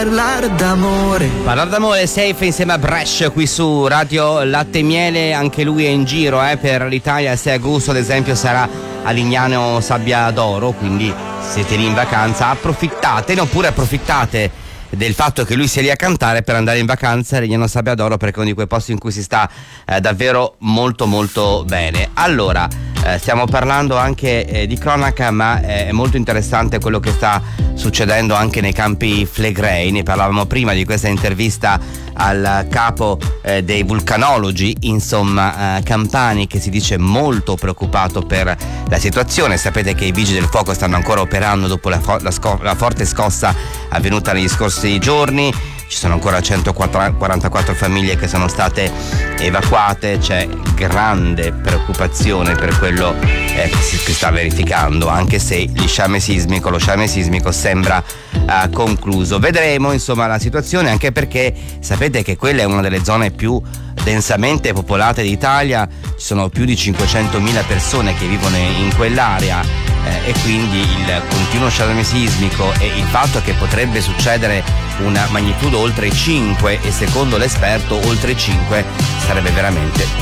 Parlare d'amore, Safe insieme a Bresh qui su Radio Latte e Miele. Anche lui è in giro per l'Italia. Il 6 agosto ad esempio sarà a Lignano Sabbia d'Oro, quindi siete lì in vacanza, approfittate, oppure approfittate del fatto che lui sia lì a cantare per andare in vacanza a Lignano Sabbia d'Oro, perché è uno di quei posti in cui si sta davvero molto molto bene. Allora, stiamo parlando anche di cronaca, ma è molto interessante quello che sta succedendo anche nei Campi Flegrei. Ne parlavamo prima di questa intervista al capo dei vulcanologi, campani, che si dice molto preoccupato per la situazione. Sapete che i vigili del fuoco stanno ancora operando dopo la forte scossa avvenuta negli scorsi giorni. Ci sono ancora 144 famiglie che sono state evacuate. C'è grande preoccupazione per quello che si sta verificando, anche se lo sciame sismico sembra concluso. Vedremo la situazione, anche perché sapete che quella è una delle zone più densamente popolate d'Italia. Ci sono più di 500.000 persone che vivono in quell'area, e quindi il continuo sciame sismico e il fatto che potrebbe succedere una magnitudo oltre 5, e secondo l'esperto oltre 5 sarebbe veramente